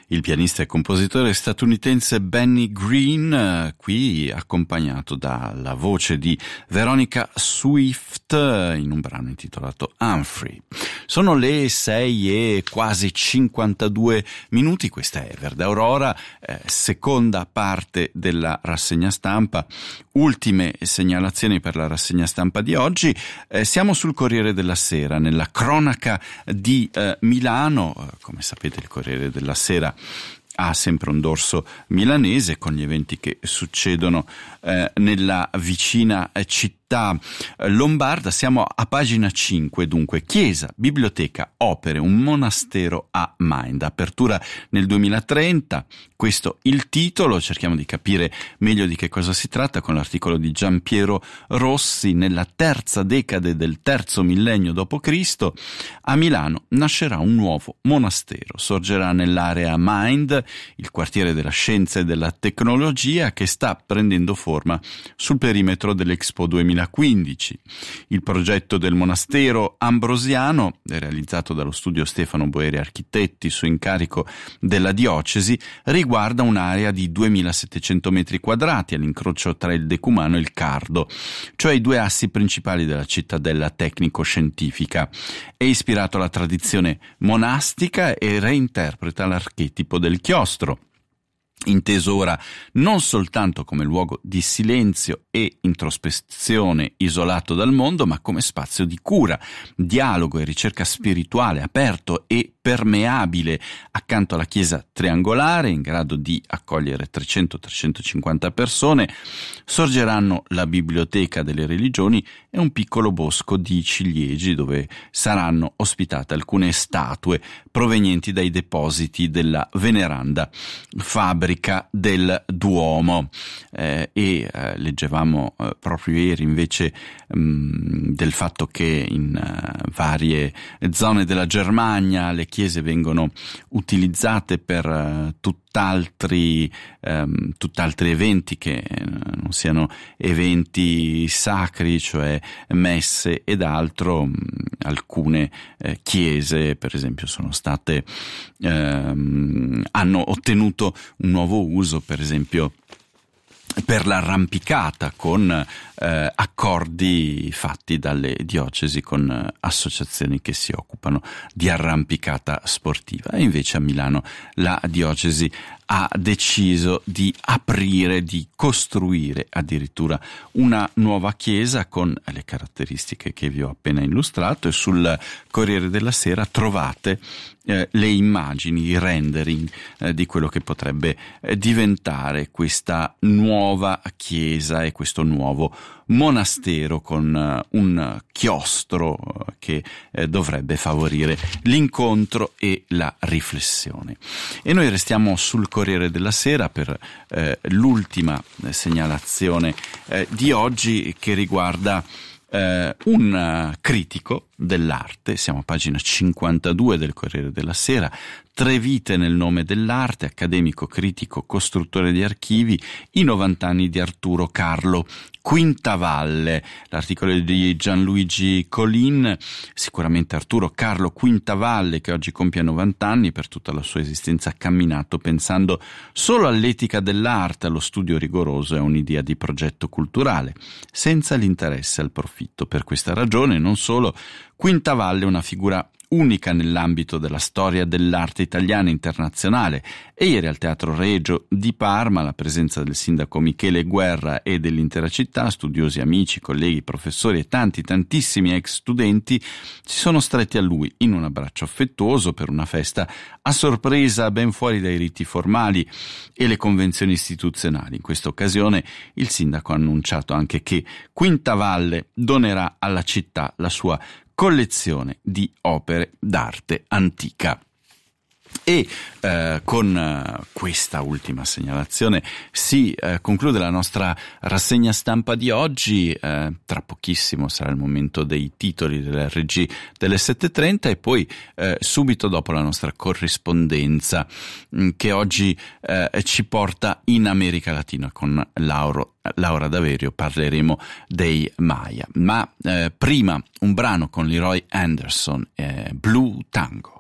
il pianista e compositore statunitense Benny Green, qui accompagnato dalla voce di Veronica Swift in un brano intitolato Humphrey. Sono le 6 e quasi 52 minuti, questa è Verde Aurora, seconda parte della rassegna stampa, ultime segnalazioni per la rassegna stampa di oggi. Siamo sul Corriere della Sera, nella cronaca di Milano. Come sapete, il Corriere della Sera ha sempre un dorso milanese con gli eventi che succedono nella vicina città lombarda. Siamo a pagina 5, dunque: chiesa, biblioteca, opere, un monastero a Mind, apertura nel 2030, questo il titolo. Cerchiamo di capire meglio di che cosa si tratta con l'articolo di Giampiero Rossi. Nella terza decade del terzo millennio d.C. a Milano nascerà un nuovo monastero, sorgerà nell'area Mind, il quartiere della scienza e della tecnologia, che sta prendendo forma sul perimetro dell'Expo 2015. Il progetto del monastero ambrosiano, realizzato dallo studio Stefano Boeri Architetti su incarico della diocesi, riguarda un'area di 2700 metri quadrati all'incrocio tra il Decumano e il Cardo, cioè i due assi principali della cittadella tecnico-scientifica. È ispirato alla tradizione monastica e reinterpreta l'archetipo del chiostro, inteso ora non soltanto come luogo di silenzio e introspezione isolato dal mondo, ma come spazio di cura, dialogo e ricerca spirituale aperto e permeabile. Accanto alla chiesa triangolare, in grado di accogliere 300-350 persone, sorgeranno la biblioteca delle religioni e un piccolo bosco di ciliegi dove saranno ospitate alcune statue provenienti dai depositi della veneranda fabbrica del Duomo. Leggevamo proprio ieri invece del fatto che in varie zone della Germania le chiese vengono utilizzate per tutt'altri eventi che non siano eventi sacri, cioè messe ed altro. Alcune chiese, per esempio, sono state hanno ottenuto un nuovo uso, per esempio per l'arrampicata, con accordi fatti dalle diocesi con associazioni che si occupano di arrampicata sportiva. E invece a Milano la diocesi ha deciso di aprire, di costruire addirittura una nuova chiesa con le caratteristiche che vi ho appena illustrato, e sul Corriere della Sera trovate le immagini, i rendering di quello che potrebbe diventare questa nuova chiesa e questo nuovo monastero, con un chiostro che dovrebbe favorire l'incontro e la riflessione. E noi restiamo sul Corriere della Sera per l'ultima segnalazione di oggi, che riguarda un critico dell'arte. Siamo a pagina 52 del Corriere della Sera. 3 vite nel nome dell'arte: accademico, critico, costruttore di archivi, i 90 anni di Arturo Carlo Quintavalle. L'articolo è di Gianluigi Colin. Sicuramente Arturo Carlo Quintavalle, che oggi compie 90 anni, per tutta la sua esistenza ha camminato pensando solo all'etica dell'arte, allo studio rigoroso e a un'idea di progetto culturale, senza l'interesse al profitto. Per questa ragione, non solo, Quintavalle è una figura unica nell'ambito della storia dell'arte italiana e internazionale. E ieri al Teatro Regio di Parma la presenza del sindaco Michele Guerra e dell'intera città, studiosi, amici, colleghi, professori e tantissimi ex studenti si sono stretti a lui in un abbraccio affettuoso per una festa a sorpresa ben fuori dai riti formali e le convenzioni istituzionali. In questa occasione il sindaco ha annunciato anche che Quintavalle donerà alla città la sua collezione di opere d'arte antica. E con questa ultima segnalazione si conclude la nostra rassegna stampa di oggi. Tra pochissimo sarà il momento dei titoli dell'RG delle 7:30 e poi subito dopo la nostra corrispondenza che oggi ci porta in America Latina con Laura Daverio. Parleremo dei Maya, ma prima un brano con Leroy Anderson, Blue Tango.